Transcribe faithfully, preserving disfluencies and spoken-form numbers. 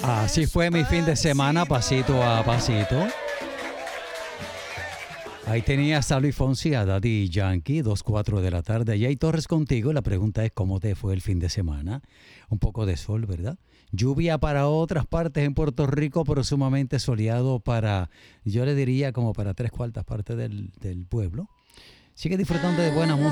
Así fue mi fin de semana, pasito a pasito. Ahí tenías a Luis Fonsi, a Daddy Yankee, dos cuatro de la tarde. Y hay Torres contigo. La pregunta es, ¿cómo te fue el fin de semana? Un poco de sol, ¿verdad? Lluvia para otras partes en Puerto Rico, pero sumamente soleado para, yo le diría, como para tres cuartas partes del, del pueblo. Sigue disfrutando de buena música.